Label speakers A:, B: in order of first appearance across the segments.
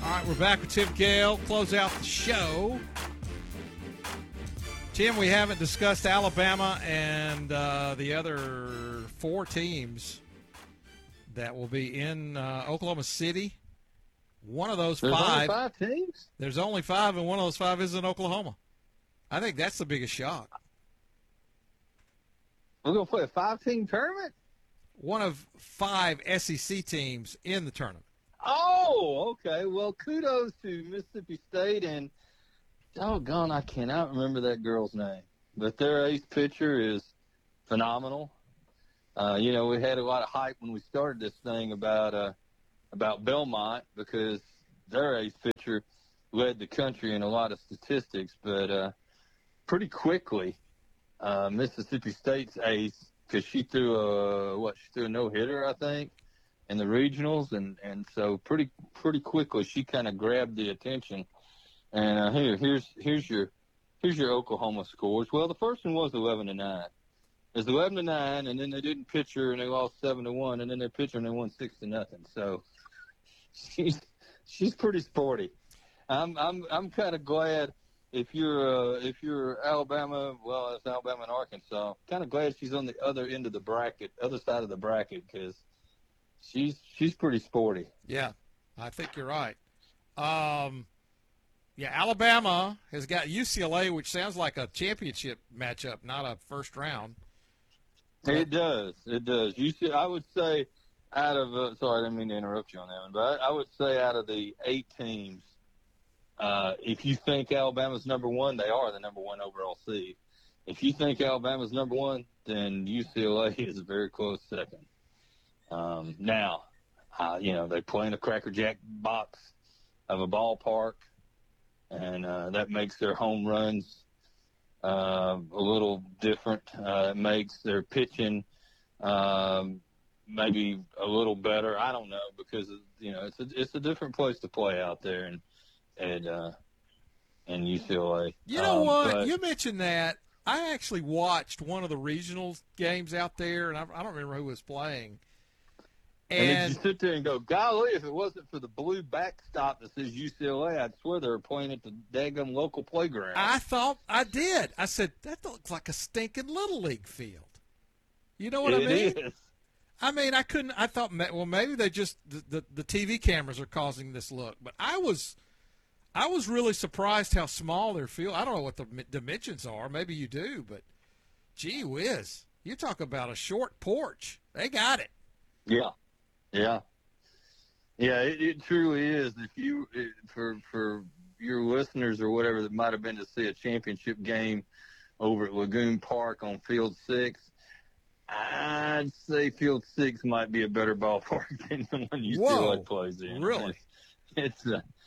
A: All right, we're back with Tim Gale. Close out the show. Tim, we haven't discussed Alabama and the other 4 teams that will be in Oklahoma City. One of those
B: There's
A: five.
B: Only 5 teams?
A: There's only 5, and one of those 5 is in Oklahoma. I think that's the biggest shock.
B: We're going to play a 5-team tournament?
A: One of 5 SEC teams in the tournament.
B: Oh, okay. Well, kudos to Mississippi State, and doggone, I cannot remember that girl's name. But their ace pitcher is phenomenal. We had a lot of hype when we started this thing about Belmont because their ace pitcher led the country in a lot of statistics. But pretty quickly, Mississippi State's ace, because she threw a no-hitter, I think, in the regionals, and so pretty quickly she kind of grabbed the attention. And here's your Oklahoma scores. Well, the first one was 11-9. It was 11-9, and then they didn't pitch her, and they lost 7-1, and then they pitched her and they won 6-0. So she's pretty sporty. I'm kind of glad if you're Alabama. Well, it's Alabama and Arkansas. Kind of glad she's on the other end of the bracket, other side of the bracket, because she's pretty sporty.
A: Yeah, I think you're right. Alabama has got UCLA, which sounds like a championship matchup, not a first round.
B: It does. I would say out of sorry, I didn't mean to interrupt you on that one, but I would say out of the 8 teams, if you think Alabama's number 1, they are the number 1 overall seed. If you think Alabama's number 1, then UCLA is a very close second. Now, they play in a Cracker Jack box of a ballpark, and that makes their home runs a little different. It makes their pitching maybe a little better. I don't know, because it's a different place to play out there in UCLA.
A: You know what? You mentioned that. I actually watched one of the regional games out there, and I don't remember who was playing.
B: And did you sit there and go, golly, if it wasn't for the blue backstop that says UCLA, I'd swear they were playing at the daggum local playground.
A: I thought I did. I said, that looks like a stinking Little League field. You know what I mean?
B: It is.
A: I mean, I thought, well, maybe they just, the TV cameras are causing this look. But I was really surprised how small their field. I don't know what the dimensions are. Maybe you do, but gee whiz. You talk about a short porch. They got it.
B: Yeah. It truly is. For your listeners or whatever that might have been to see a championship game over at Lagoon Park on Field 6, I'd say Field 6 might be a better ballpark than the one UCLA plays in.
A: Really?
B: It's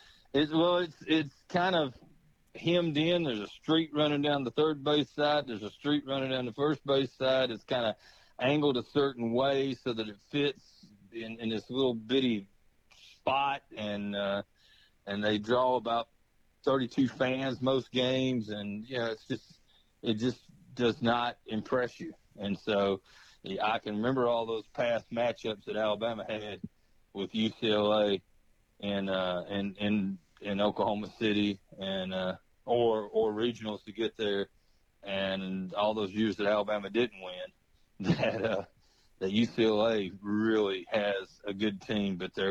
B: kind of hemmed in. There's a street running down the third base side. There's a street running down the first base side. It's kind of angled a certain way so that it fits in this little bitty spot, and they draw about 32 fans most games, and it just does not impress you. And so I can remember all those past matchups that Alabama had with UCLA and in Oklahoma City, and or regionals to get there, and all those years that Alabama didn't win, that UCLA really has a good team, but their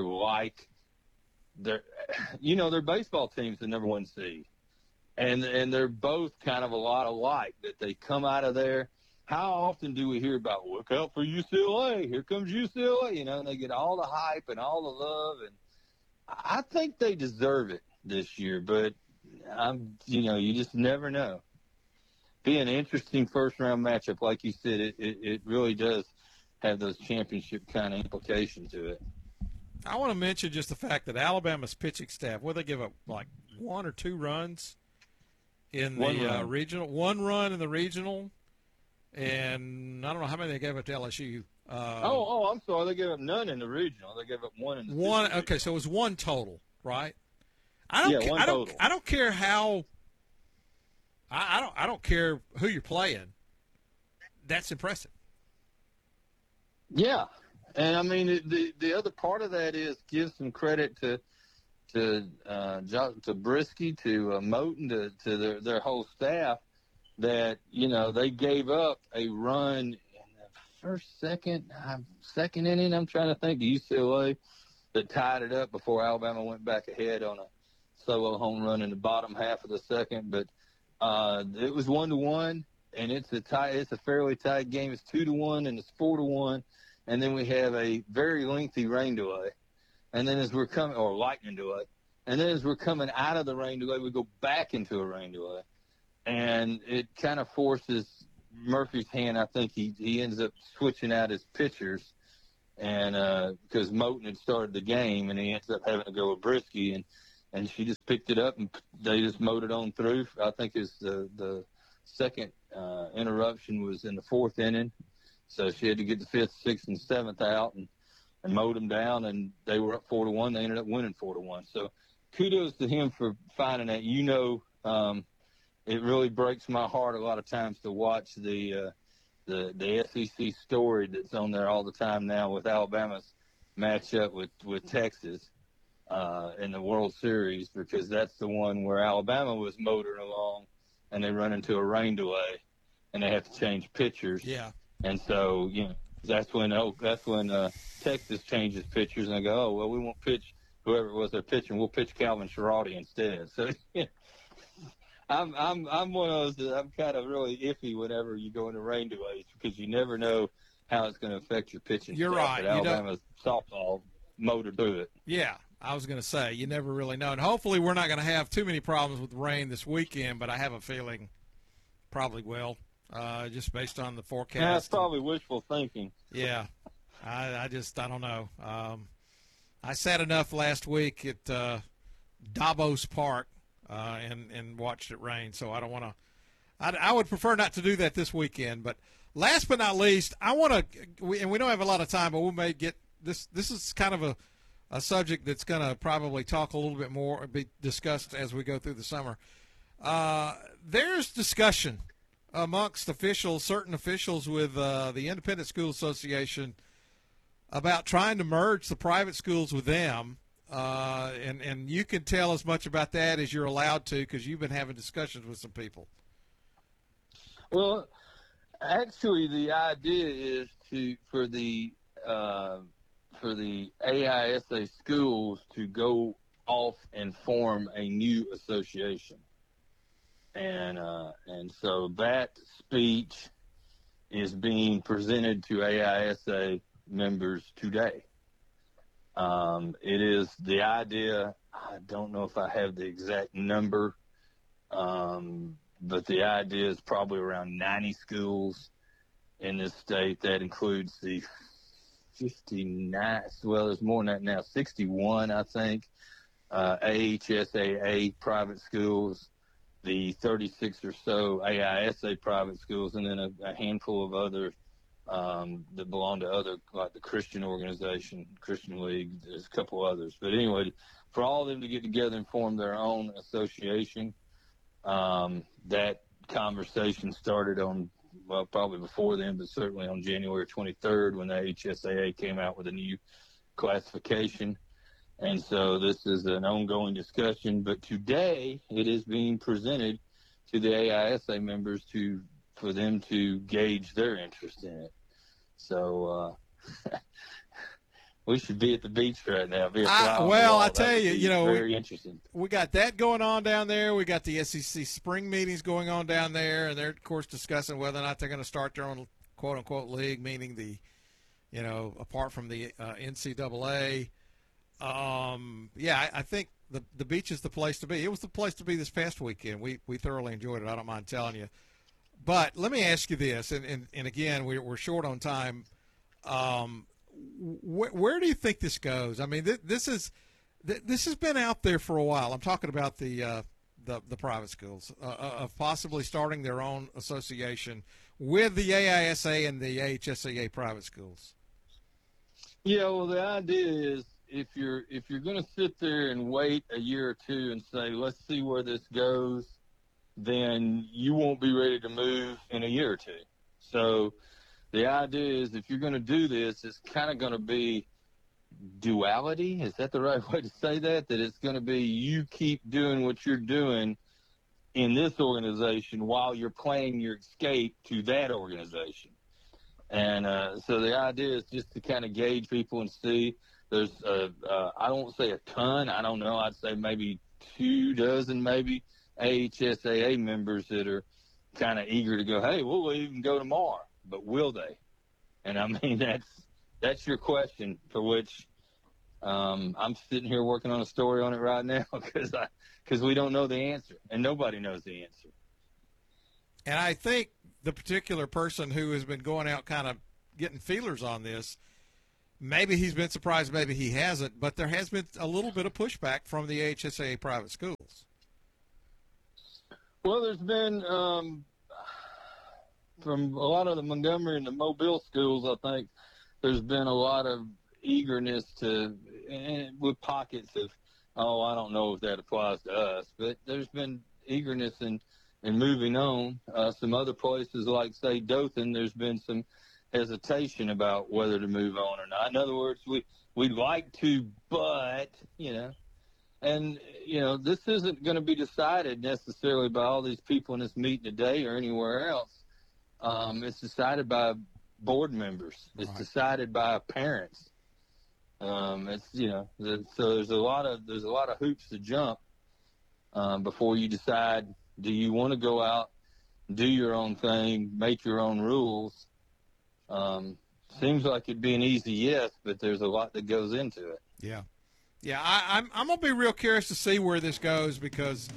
B: baseball team's the number 1 seed, and they're both kind of a lot alike. That they come out of there. How often do we hear about look out for UCLA? Here comes UCLA, and they get all the hype and all the love, and I think they deserve it this year. But you just never know. Be an interesting first round matchup, like you said. It really does have those championship kind of implications to it.
A: I want to mention just the fact that Alabama's pitching staff, they give up like 1 or 2 runs in the regional, 1 run in the regional, and I don't know how many they gave up to LSU.
B: I'm sorry, they gave up none in the regional. They gave up 1 in the
A: one. Okay, so it was 1 total, right? I don't care how. I don't care who you're playing. That's impressive.
B: Yeah, and I mean the other part of that is give some credit to to Brisky, to Moten, to their whole staff, that they gave up a run in the second inning. I'm trying to think, UCLA, that tied it up before Alabama went back ahead on a solo home run in the bottom half of the second. But it was 1-1, and it's a fairly tight game. It's 2-1 and it's 4-1, and then we have a very lengthy rain delay, and then as we're coming, or lightning delay, and then as we're coming out of the rain delay, we go back into a rain delay, and it kind of forces Murphy's hand. I think he ends up switching out his pitchers, and because Moten had started the game, and he ends up having to go with Brisky, and she just picked it up, and they just mowed it on through. I think it's the second interruption was in the fourth inning, so she had to get the fifth, sixth, and seventh out, and mowed them down, and they were up 4-1. They ended up winning 4-1. So kudos to him for finding that. It really breaks my heart a lot of times to watch the SEC story that's on there all the time now with Alabama's matchup with Texas in the World Series, because that's the one where Alabama was motoring along and they run into a rain delay and they have to change pitchers.
A: Yeah.
B: And so, that's when Texas changes pitchers, and they go, oh, well, we won't pitch whoever it was they're pitching. We'll pitch Calvin Schiraldi instead. So I'm one of those that I'm kind of really iffy whenever you go into rain delays, because you never know how it's going to affect your pitching.
A: You're
B: staff.
A: right.
B: But Alabama's softball motored through it.
A: Yeah, I was going to say, you never really know. And hopefully we're not going to have too many problems with rain this weekend, but I have a feeling probably will, just based on the forecast.
B: That's probably wishful thinking.
A: Yeah, I don't know. I sat enough last week at Davos Park and watched it rain, so I don't want to. I would prefer not to do that this weekend. But last but not least, I want to, and we don't have a lot of time, but we may get this. This is kind of a subject that's going to probably talk a little bit more, be discussed as we go through the summer. There's discussion amongst officials, certain officials with the Independent School Association, about trying to merge the private schools with them. And you can tell as much about that as you're allowed to, because you've been having discussions with some people.
B: Well, actually, the idea is for the AISA schools to go off and form a new association, and so that speech is being presented to AISA members today. It is the idea. I don't know if I have the exact number, but the idea is probably around 90 schools in this state. That includes the 59, well, there's more than that now, 61, I think, AHSAA private schools, the 36 or so AISA private schools, and then a handful of other that belong to other, like the Christian organization, Christian League. There's a couple others. But anyway, for all of them to get together and form their own association, that conversation started on, well, probably before then, but certainly on January 23rd when the HSAA came out with a new classification. And so this is an ongoing discussion. But today it is being presented to the AISA members for them to gauge their interest in it. So we should be at the beach right now.
A: I tell you,
B: very interesting.
A: We got that going on down there. We got the SEC spring meetings going on down there, and they're, of course, discussing whether or not they're going to start their own quote-unquote league, meaning apart from the NCAA. I think the beach is the place to be. It was the place to be this past weekend. We thoroughly enjoyed it. I don't mind telling you. But let me ask you this, and again, we're short on time. Where do you think this goes? I mean, this has been out there for a while. I'm talking about the private schools of possibly starting their own association with the AISA and the AHSAA private schools.
B: Yeah, well, the idea is if you're going to sit there and wait a year or two and say, let's see where this goes, then you won't be ready to move in a year or two. So the idea is if you're going to do this, it's kind of going to be duality. Is that the right way to say that? That it's going to be you keep doing what you're doing in this organization while you're planning your escape to that organization. And so the idea is just to kind of gauge people and see. There's, I don't say a ton. I don't know. I'd say maybe 24 maybe AHSAA members that are kind of eager to go, hey, we'll even go tomorrow. But will they? And, I mean, that's your question, for which I'm sitting here working on a story on it right now because we don't know the answer, and nobody knows the answer.
A: And I think the particular person who has been going out kind of getting feelers on this, maybe he's been surprised, maybe he hasn't, but there has been a little bit of pushback from the AHSAA private schools.
B: Well, there's been from a lot of the Montgomery and the Mobile schools, I think there's been a lot of eagerness with pockets of, I don't know if that applies to us, but there's been eagerness in moving on. Some other places like, say, Dothan, there's been some hesitation about whether to move on or not. In other words, we'd like to, but, and, this isn't going to be decided necessarily by all these people in this meeting today or anywhere else. It's decided by board members. It's decided by parents. So there's a lot of hoops to jump before you decide, do you want to go out, do your own thing, make your own rules? Seems like it'd be an easy yes, but there's a lot that goes into it.
A: Yeah. I'm gonna be real curious to see where this goes, because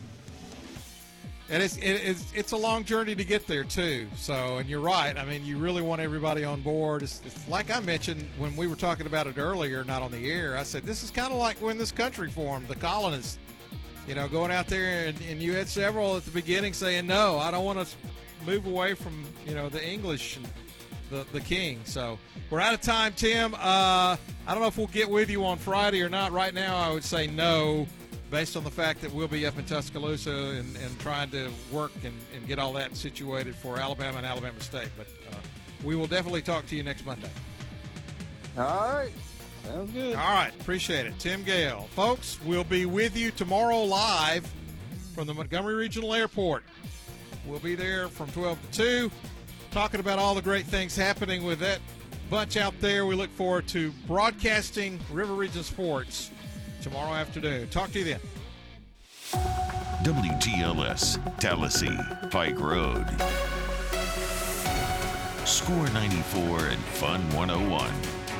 A: it's a long journey to get there too. So, and you're right. I mean, you really want everybody on board. It's like I mentioned when we were talking about it earlier, not on the air. I said this is kind of like when this country formed, the colonists. Going out there, and you had several at the beginning saying, no, I don't want to move away from, the English and the king. So we're out of time, Tim. I don't know if we'll get with you on Friday or not. Right now, I would say no, based on the fact that we'll be up in Tuscaloosa and trying to work and get all that situated for Alabama and Alabama State. But we will definitely talk to you next Monday.
B: All right. Sounds good.
A: All right. Appreciate it. Tim Gale. Folks, we'll be with you tomorrow live from the Montgomery Regional Airport. We'll be there from 12 to 2, talking about all the great things happening with that bunch out there. We look forward to broadcasting River Region Sports tomorrow afternoon. Talk to you then.
C: WTLS, Tallahassee, Pike Road. Score 94 and Fun 101.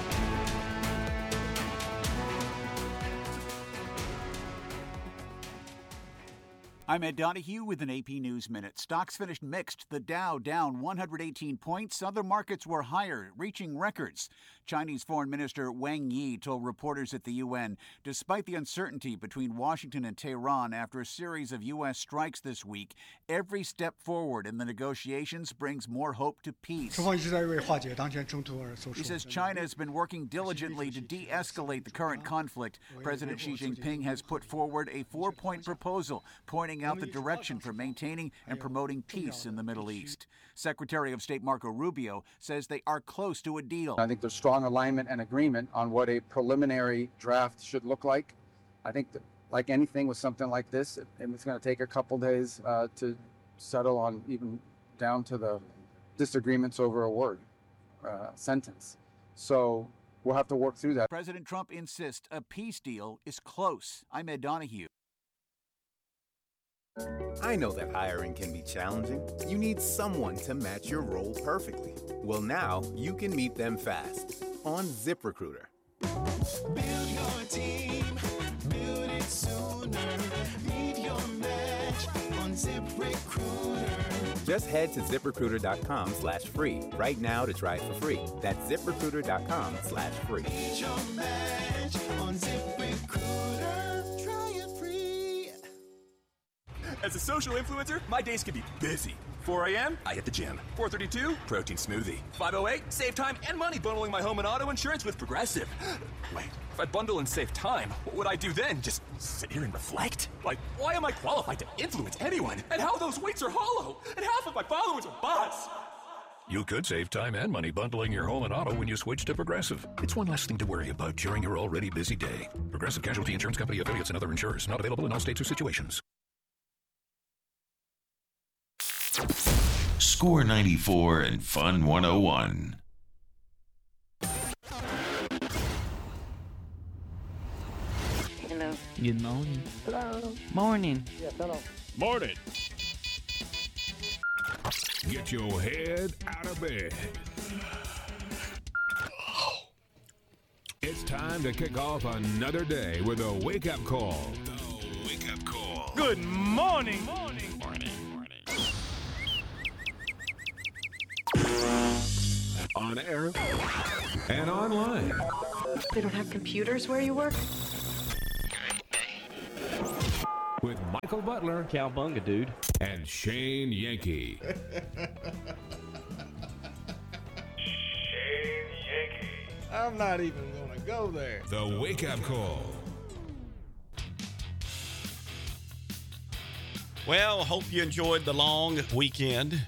D: I'm Ed Donahue with an AP News Minute. Stocks finished mixed. The Dow down 118 points. Other markets were higher, reaching records. Chinese Foreign Minister Wang Yi told reporters at the UN, despite the uncertainty between Washington and Tehran after a series of U.S. strikes this week, every step forward in the negotiations brings more hope to peace. He says China has been working diligently to de-escalate the current conflict. President Xi Jinping has put forward a 4-point proposal pointing out the direction for maintaining and promoting peace in the Middle East. Secretary of State Marco Rubio says they are close to a deal.
E: I think there's strong alignment and agreement on what a preliminary draft should look like. I think that, like anything with something like this, it's going to take a couple days to settle on, even down to the disagreements over a word, sentence. So we'll have to work through that.
D: President Trump insists a peace deal is close. I'm Ed Donahue.
F: I know that hiring can be challenging. You need someone to match your role perfectly. Well, now you can meet them fast on ZipRecruiter.
G: Build your team, build it sooner. Meet your match on ZipRecruiter.
F: Just head to ZipRecruiter.com/free right now to try it for free. That's ZipRecruiter.com/free.
G: Meet your match on ZipRecruiter. Try it free.
H: As a social influencer, my days can be busy. 4 a.m., I hit the gym. 4:32, protein smoothie. 5:08, save time and money bundling my home and auto insurance with Progressive. Wait, if I bundle and save time, what would I do then? Just sit here and reflect? Like, why am I qualified to influence anyone? And how those weights are hollow? And half of my followers are bots.
I: You could save time and money bundling your home and auto when you switch to Progressive. It's one less thing to worry about during your already busy day. Progressive Casualty Insurance Company, affiliates, and other insurers. Not available in all states or situations.
C: Score 94 and Fun 101.
J: Hello.
K: Good morning.
J: Hello.
K: Morning.
J: Yes, hello.
L: Morning. Get your head out of bed. It's time to kick off another day with a wake-up call. The wake-up call.
M: Good morning.
L: On air and online.
N: They don't have computers where you work?
L: With Michael Butler,
K: Cowbunga, dude,
L: and Shane Yankee.
O: I'm not even going to go there.
L: The wake-up call.
P: Well, hope you enjoyed the long weekend.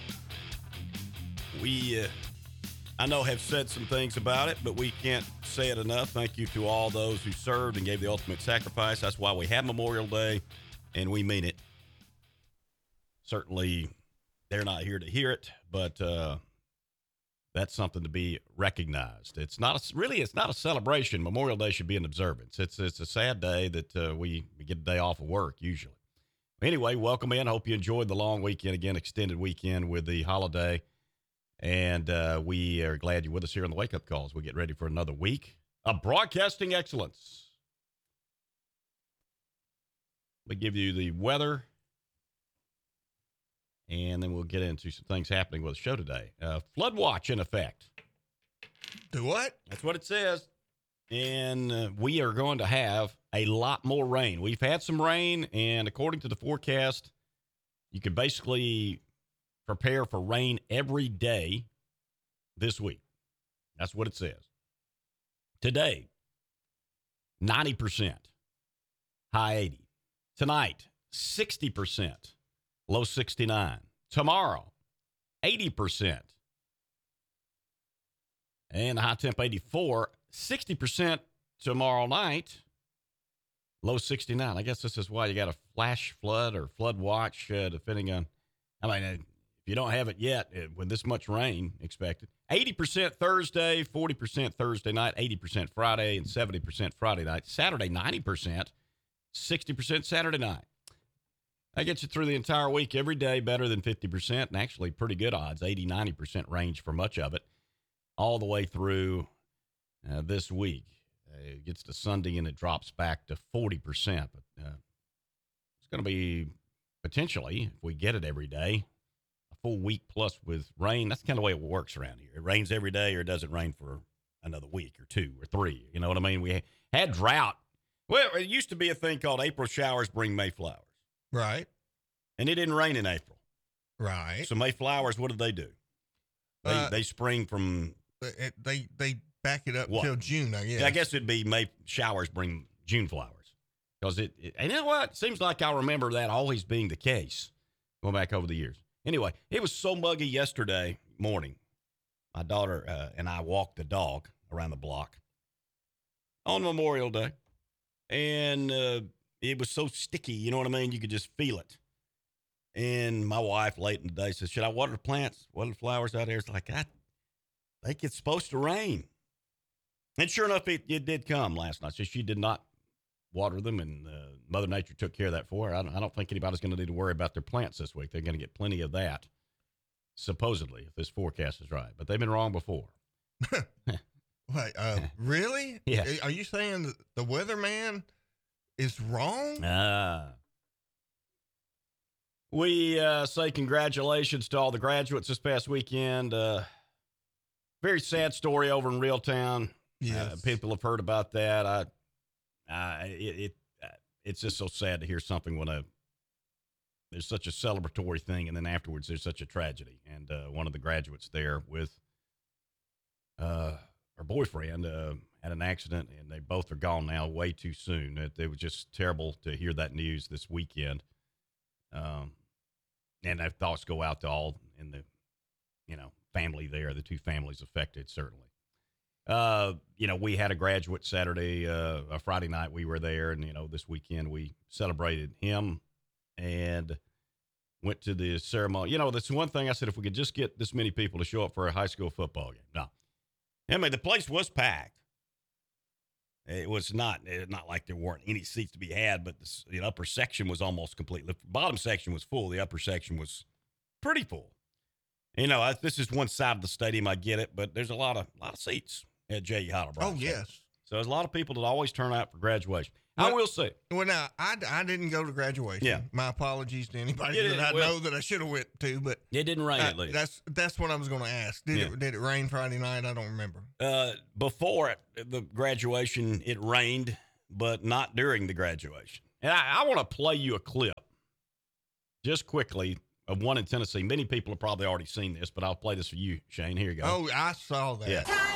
P: We, I know, have said some things about it, but we can't say it enough. Thank you to all those who served and gave the ultimate sacrifice. That's why we have Memorial Day, and we mean it. Certainly, they're not here to hear it, but that's something to be recognized. It's not a celebration. Memorial Day should be an observance. It's a sad day that we get a day off of work usually. Anyway, welcome in. Hope you enjoyed the long weekend, again, extended weekend with the holiday. And we are glad you're with us here on the Wake Up Calls. We get ready for another week of broadcasting excellence. We give you the weather, and then we'll get into some things happening with the show today. Flood watch in effect.
O: Do what?
P: That's what it says. And we are going to have a lot more rain. We've had some rain, and according to the forecast, you can basically prepare for rain every day this week. That's what it says. Today, 90%, high 80. Tonight, 60%, low 69. Tomorrow, 80%. And the high temp 84, 60% tomorrow night, low 69. I guess this is why you got a flash flood or flood watch, depending on, if you don't have it yet, with this much rain expected. 80% Thursday, 40% Thursday night, 80% Friday, and 70% Friday night. Saturday, 90%, 60% Saturday night. That gets you through the entire week every day, better than 50%, and actually pretty good odds, 80, 90% range for much of it, all the way through this week. It gets to Sunday, and it drops back to 40%. But it's going to be, potentially, if we get it every day, a full week plus with rain. That's kind of the way it works around here. It rains every day, or it doesn't rain for another week or two or three. You know what I mean? We had drought. Well, it used to be a thing called April showers bring May flowers.
O: Right.
P: And it didn't rain in April.
O: Right.
P: So May flowers, what do? They spring from...
O: They back it up
P: what?
O: Till June, I guess.
P: I guess it'd be May showers bring June flowers. Because and you know what? It seems like I remember that always being the case going back over the years. Anyway, it was so muggy yesterday morning. My daughter and I walked the dog around the block on Memorial Day. And it was so sticky, you know what I mean? You could just feel it. And my wife late in the day said, should I water the plants, water the flowers out there? It's like, I think it's supposed to rain. And sure enough, it did come last night. So she did not water them, and Mother Nature took care of that for her. I don't think anybody's going to need to worry about their plants this week. They're going to get plenty of that, supposedly, if this forecast is right. But they've been wrong before.
O: Wait, really?
P: Yeah.
O: Are you saying that the weatherman is wrong?
P: We say congratulations to all the graduates this past weekend. Very sad story over in Reeltown.
O: Yes.
P: People have heard about that. It's just so sad to hear something when there's such a celebratory thing, and then afterwards there's such a tragedy. And one of the graduates there with her boyfriend had an accident, and they both are gone now way too soon. It was just terrible to hear that news this weekend. And our thoughts go out to all in the, family there, the two families affected, certainly. We had a graduate Saturday, a Friday night we were there, and, this weekend we celebrated him and went to the ceremony. That's one thing I said, if we could just get this many people to show up for a high school football game. No. I mean, the place was packed. It was not like there weren't any seats to be had, but the upper section was almost complete. The bottom section was full. The upper section was pretty full. This is one side of the stadium. I get it, but there's a lot of seats at J.E. Heidelberg.
O: Oh, yes.
P: So there's a lot of people that always turn out for graduation. I will say.
O: Well, now, I didn't go to graduation.
P: Yeah.
O: My apologies to anybody that I know that I should have went to, but
P: it didn't rain at least.
O: That's what I was going to ask. Did it rain Friday night? I don't remember.
P: Before the graduation, it rained, but not during the graduation. And I want to play you a clip just quickly of one in Tennessee. Many people have probably already seen this, but I'll play this for you, Shane. Here you go.
O: Oh, I saw that.
P: Yeah.